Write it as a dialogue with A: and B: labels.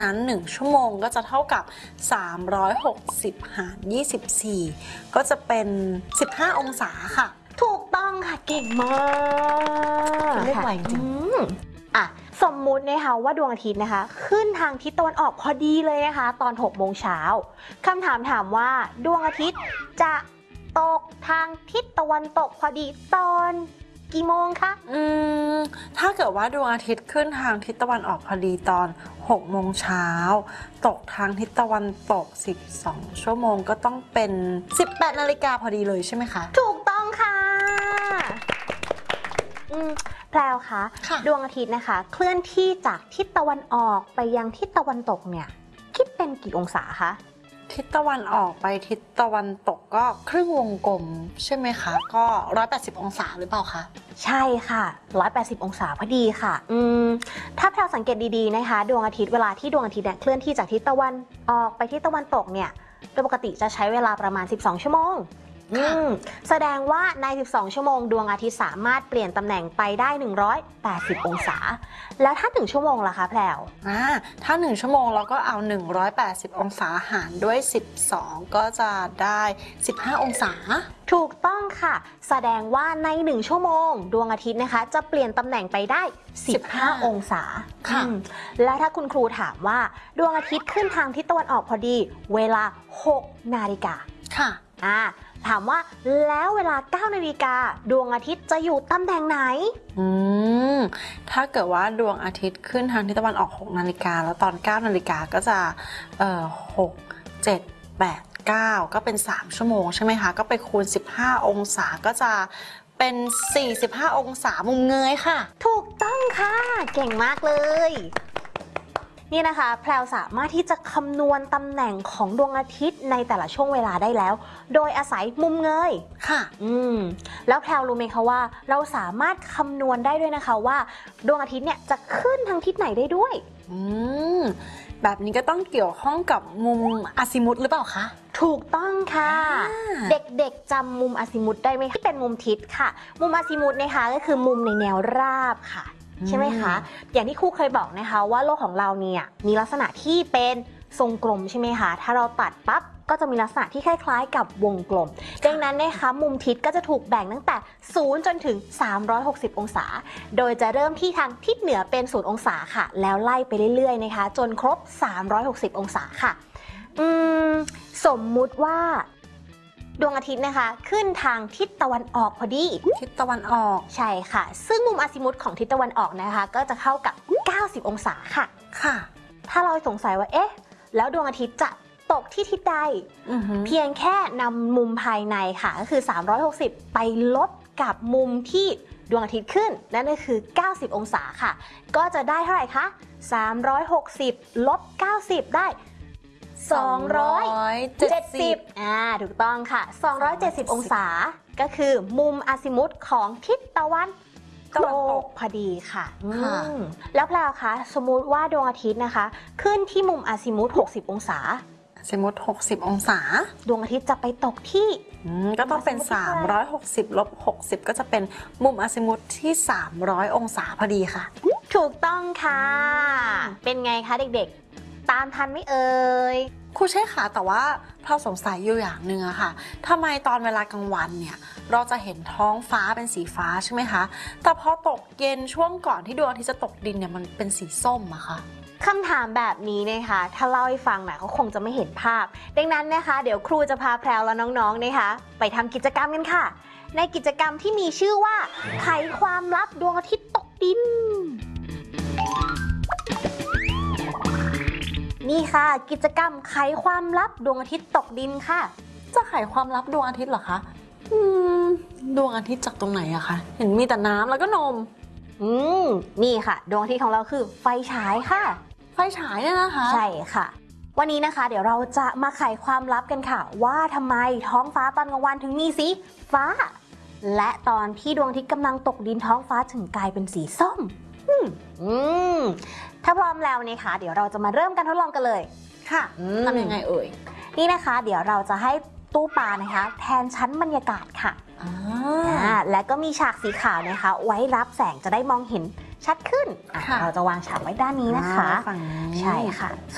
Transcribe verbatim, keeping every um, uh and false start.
A: นั้นหนึ่งชั่วโมงก็จะเท่ากับสามร้อยหกสิบหารยี่สิบสี่ก็จะเป็นสิบห้าองศาค่ะ
B: ถูกต้องค่ะเก่งมาก
A: เลขไวจริง
B: อ่ะสมมุตินะคะว่าดวงอาทิตย์นะคะขึ้นทางทิศตะวันออกพอดีเลยนะคะตอนหกโมงเช้าคำถามถามว่าดวงอาทิตย์จะตกทางทิศตะวันตกพอดีตอนกี่โมงคะ
A: อืมถ้าเกิดว่าดวงอาทิตย์ขึ้นทางทิศตะวันออกพอดีตอนหกโมงเช้าตกทางทิศตะวันตกสิบสองชั่วโมงก็ต้องเป็นสิบแปดนาฬิกาพอดีเลยใช่ไหมคะ
B: ถูกต้องค่ะอืมแพรวคะดวงอาทิตย์นะคะเคลื่อนที่จากทิศตะวันออกไปยังทิศตะวันตกเนี่ยคิดเป็นกี่องศาคะ
A: ทิศตะวันออกไปทิศตะวันตกก็ครึ่งวงกลมใช่ไหมคะก็หนึ่งร้อยแปดสิบองศาหรือเปล่าคะ
B: ใช่ค่ะหนึ่งร้อยแปดสิบองศาพอดีค่ะอืมถ้าแพรวสังเกตดีๆนะคะดวงอาทิตย์เวลาที่ดวงอาทิตย์เคลื่อนที่จากทิศตะวันออกไปทิศตะวันตกเนี่ยโดยปกติจะใช้เวลาประมาณสิบสองชั่วโมงแสดงว่าในสิบสองชั่วโมงดวงอาทิตย์สามารถเปลี่ยนตำแหน่งไปได้หนึ่งร้อยแปดสิบองศาแล้วถ้าหนึ่งชั่วโมงล่ะคะแพรว
A: อ่าถ้าหนึ่งชั่วโมงเราก็เอาหนึ่งร้อยแปดสิบองศาหารด้วยสิบสองก็จะได้สิบห้าองศา
B: ถูกต้องค่ะแสดงว่าในหนึ่งชั่วโมงดวงอาทิตย์นะคะจะเปลี่ยนตำแหน่งไปได้สิบห้าองศาค่ะและถ้าคุณครูถามว่าดวงอาทิตย์ขึ้นทางทิศตะวันออกพอดีเวลาหกนาฬิกา
A: ค่ะ
B: อ่าถามว่าแล้วเวลาเก้านาฬิกาดวงอาทิตย์จะอยู่ตำแหน่งไหน
A: อืมถ้าเกิดว่าดวงอาทิตย์ขึ้นทางทิศตะวันออกหกนาฬิกาแล้วตอนเก้านาฬิกาก็จะเอ่อหก เจ็ด แปด เก้าก็เป็นสามชั่วโมงใช่ไหมคะก็ไปคูณสิบห้าองศาก็จะเป็นสี่สิบห้าองศามุมเงยค่ะ
B: ถูกต้องค่ะเก่งมากเลยนี่นะคะแพรวสามารถที่จะคำนวณตำแหน่งของดวงอาทิตย์ในแต่ละช่วงเวลาได้แล้วโดยอาศัยมุมเงย
A: ค่ะ
B: อืมแล้วแพรวรู้ไหมคะว่าเราสามารถคำนวณได้ด้วยนะคะว่าดวงอาทิตย์เนี่ยจะขึ้นทางทิศไหนได้ด้วย
A: อืมแบบนี้ก็ต้องเกี่ยวข้องกับมุมอาซิมุธหรือเปล่าคะ
B: ถูกต้องค่ะเด็กๆจำมุมอาซิมุธได้ไหมที่เป็นมุมทิศค่ะมุมอาซิมุธนะคะก็คือมุมในแนวราบค่ะใช่ไหมคะอย่างที่ครูเคยบอกนะคะว่าโลกของเราเนี่ยมีลักษณะที่เป็นทรงกลมใช่ไหมคะถ้าเราตัดปั๊บก็จะมีลักษณะที่คล้ายๆกับวงกลมดังนั้นนะคะมุมทิศก็จะถูกแบ่งตั้งแต่ศูนย์จนถึงสามร้อยหกสิบองศาโดยจะเริ่มที่ทางทิศเหนือเป็นศูนย์องศาค่ะแล้วไล่ไปเรื่อยๆนะคะจนครบสามร้อยหกสิบองศาค่ะอืมสมมุติว่าดวงอาทิตย์นะคะขึ้นทางทิศตะวันออกพอดี
A: ทิศตะวันออก
B: ใช่ค่ะซึ่งมุมอาซิมุธของทิศตะวันออกนะคะก็จะเข้ากับเก้าสิบองศาค่ะ
A: ค่ะ
B: ถ้าเราสงสัยว่าเอ๊ะแล้วดวงอาทิตย์จะตกที่ทิศใดเพียงแค่นำมุมภายในค่ะก็คือสามร้อยหกสิบไปลบกับมุมที่ดวงอาทิตย์ขึ้นนั่นก็คือเก้าสิบองศาค่ะก็จะได้เท่าไหร่คะสามร้อยหกสิบลบเก้าสิบได้สองร้อยเจ็ดสิบอ่าถูกต้องค่ะสองร้อยเจ็ดสิบองศาก็คือมุมอาซิมุธของทิศตะวันตกพอดีค่ะแล้วแปลว่าคะสมมุติว่าดวงอาทิตย์นะคะขึ้นที่มุมอาซิมุธหกสิบองศา
A: อาซิมุธหกสิบองศา
B: ดวงอาทิตย์จะไปตกที่
A: ก็ต้องเป็นสามร้อยหกสิบลบหกสิบก็จะเป็นมุมอาซิมุธที่สามร้อยองศาพอดีค่ะ
B: ถูกต้องค่ะเป็นไงคะเด็กๆตามทันไหมเอ่ย
A: ครูใช่ค่ะแต่ว่าเราสงสัยอยู่อย่างหนึ่งอะค่ะทำไมตอนเวลากลางวันเนี่ยเราจะเห็นท้องฟ้าเป็นสีฟ้าใช่ไหมคะแต่พอตกเย็นช่วงก่อนที่ดวงอาทิตย์จะตกดินเนี่ยมันเป็นสีส้มอะค่ะ
B: คำถามแบบนี้นะคะถ้าเล่าให้ฟังนะเขาคงจะไม่เห็นภาพดังนั้นนะคะเดี๋ยวครูจะพาแพรวและน้องๆนะคะไปทำกิจกรรมกันค่ะในกิจกรรมที่มีชื่อว่าไขความลับดวงอาทิตย์ตกดินนี่ค่ะกิจกรรมไขความลับดวงอาทิตย์ตกดินค่ะ
A: จะไขความลับดวงอาทิตย์เหรอคะอืมดวงอาทิตย์จากตรงไหนอะคะเห็นมีแต่น้ำแล้วก็นม
B: อืมนี่ค่ะดวงอาทิตย์ของเราคือไฟฉายค่ะ
A: ไฟฉายเนี่ยนะคะ
B: ใช่ค่ะวันนี้นะคะเดี๋ยวเราจะมาไขความลับกันค่ะว่าทำไมท้องฟ้าตอนกลางวันถึงมีสีฟ้าและตอนที่ดวงอาทิตย์กำลังตกดินท้องฟ้าถึงกลายเป็นสีส้มอืมอืมถ้าพร้อมแล้วนะคะเดี๋ยวเราจะมาเริ่มการทดลองกันเลย
A: ค่ะทำยังไงเอ่ย
B: นี่นะคะเดี๋ยวเราจะให้ตู้ปลานะคะแทนชั้นบรรยากาศค่ะ
A: อ่
B: าและก็มีฉากสีขาวนะคะไว้รับแสงจะได้มองเห็นชัดขึ้นเราจะวางฉากไว้ด้านนี้นะคะใช่ค่ะ